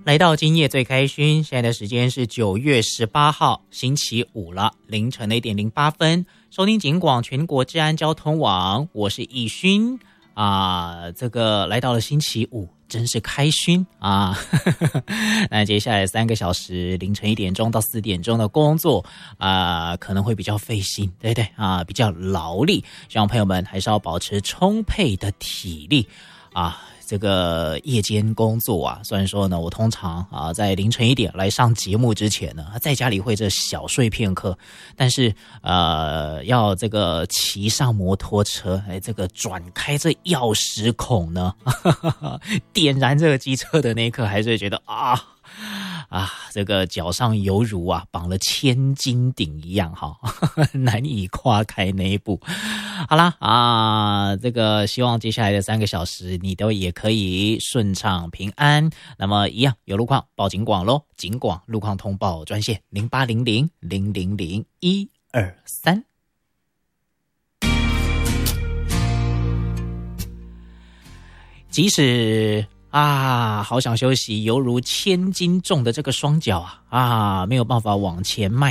来到今夜最开心，现在的时间是9月18号星期五了，凌晨的1点08分，收听警广全国治安交通网，我是易勋这个来到了星期五，真是开心啊！那接下来3个小时，凌晨1点钟到4点钟的工作可能会比较费心，对不对比较劳力，希望朋友们还是要保持充沛的体力这个夜间工作虽然说呢，我通常在凌晨1点来上节目之前呢，在家里会小睡片刻，但是要这个骑上摩托车，这个转开这钥匙孔呢，点燃这个机车的那一刻，还是会觉得这个脚上犹如绑了千斤顶一样难以跨开那一步。好啦这个希望接下来的3个小时你都也可以顺畅平安。那么一样有路况报警广咯，警广路况通报专线0800000123。即使好想休息，犹如千斤重的这个双脚没有办法往前迈